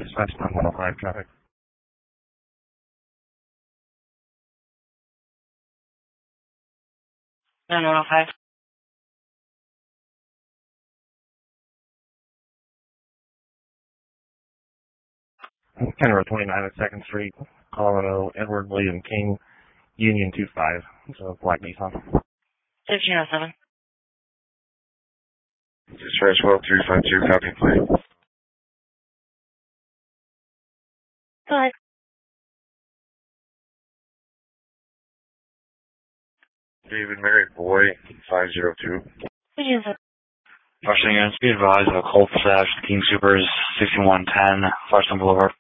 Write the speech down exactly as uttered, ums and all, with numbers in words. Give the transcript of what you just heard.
dispatch nine one oh five traffic. nine one oh five. Kenner twenty-nine at second Street, Colorado, Edward William King, Union two five. So Black Nissan. fifteen oh seven. Dispatch twelve three five two, copy plane. Go ahead. David Mary Boy, five zero two. Which is it? Rushing in, be advised of a cold flash, King Supers, sixty-one ten, Flashstone Boulevard.